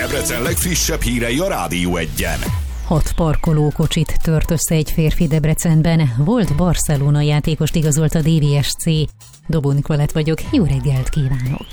Debrecen legfrissebb hírei a Rádió Egyen. 6 parkolókocsit tört össze egy férfi Debrecenben. Volt Barcelona játékost igazolt a DVSC. Dobó Nikolett vagyok, jó reggelt kívánok!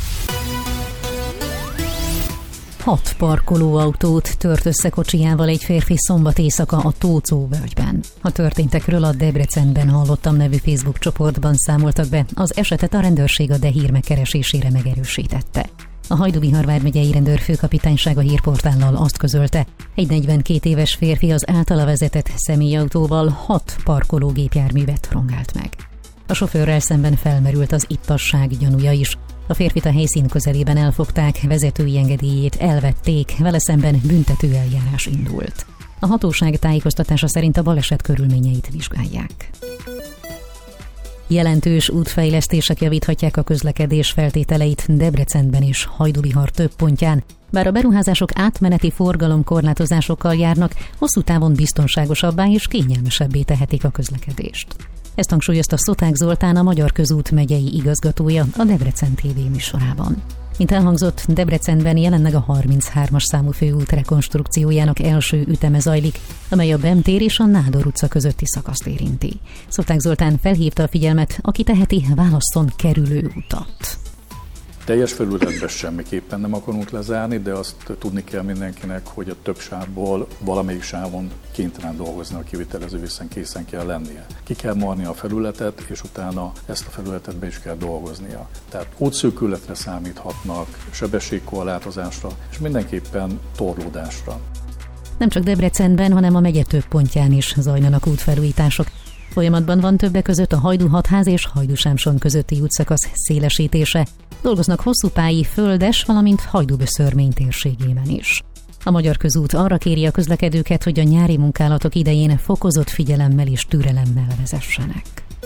6 parkolóautót tört össze kocsijával egy férfi szombat éjszaka a Tóczó völgyben. A történtekről a Debrecenben hallottam nevű Facebook csoportban számoltak be, az esetet a rendőrség a Dehír megkeresésére megerősítette. A Hajdú-Bihar vármegyei rendőrfőkapitányság a hírportállal azt közölte, egy 42 éves férfi az általa vezetett személyautóval 6 parkológépjárművet rongált meg. A sofőrrel szemben felmerült az ittasság gyanúja is. A férfit a helyszín közelében elfogták, vezetői engedélyét elvették, vele szemben büntető eljárás indult. A hatóság tájékoztatása szerint a baleset körülményeit vizsgálják. Jelentős útfejlesztések javíthatják a közlekedés feltételeit Debrecenben és Hajdú-Bihar több pontján, bár a beruházások átmeneti forgalomkorlátozásokkal járnak, hosszú távon biztonságosabbá és kényelmesebbé tehetik a közlekedést. Ezt hangsúlyozta Szoták Zoltán, a Magyar Közút megyei igazgatója a Debrecen TV műsorában. Mint elhangzott, Debrecenben jelenleg a 33-as számú főút rekonstrukciójának első üteme zajlik, amely a Bem tér és a Nádor utca közötti szakaszt érinti. Szoták Zoltán felhívta a figyelmet, aki teheti, válasszon kerülő utat. Teljes felületben semmiképpen nem akarunk lezárni, de azt tudni kell mindenkinek, hogy a több sávból valamelyik sávon kénytelen dolgozni a kivitelező, hiszen készen kell lennie. Ki kell marni a felületet, és utána ezt a felületet be is kell dolgoznia. Tehát útszűkületre számíthatnak, sebességkorlátozásra, és mindenképpen torlódásra. Nem csak Debrecenben, hanem a megye több pontján is zajlanak útfelújítások. Folyamatban van többek között a Hajdú-Hatház és Hajdú-Sámson közötti útszakasz szélesítése. Dolgoznak hosszúpályi, földes, valamint Hajdú-Böszörmény térségében is. A Magyar Közút arra kéri a közlekedőket, hogy a nyári munkálatok idején fokozott figyelemmel és türelemmel vezessenek.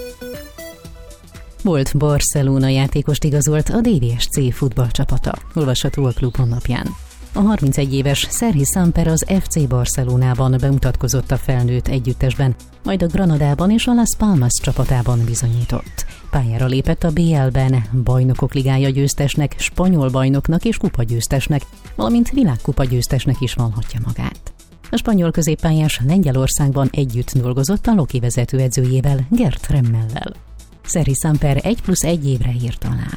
Volt Barcelona játékost igazolt a DVSC futballcsapata. Olvasható a klub honlapján. A 31 éves Sergi Samper az FC Barcelonában bemutatkozott a felnőtt együttesben, majd a Granadában és a Las Palmas csapatában bizonyított. Pályára lépett a BL-ben, Bajnokok Ligája győztesnek, spanyol bajnoknak és kupagyőztesnek, valamint világkupagyőztesnek is vallhatja magát. A spanyol középpályás Lengyelországban együtt dolgozott a Loki vezetőedzőjével, Gert Remmellel. Sergi Samper 1+1 évre írt alá.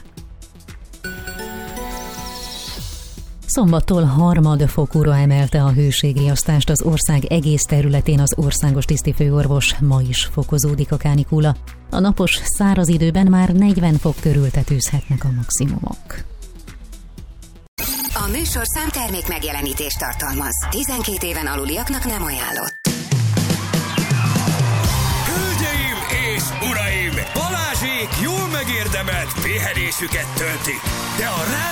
Szombattól harmadfokúra emelte a hőségriasztást az ország egész területén az országos tisztifőorvos. Ma is fokozódik a kánikula. A napos, száraz időben már 40 fok körül tetőzhetnek a maximumok. A műsorszám termék megjelenítést tartalmaz. 12 éven aluliaknak nem ajánlott. Hölgyeim és uraim! Balázsék jól megérdemelt pihenésüket töltik, de a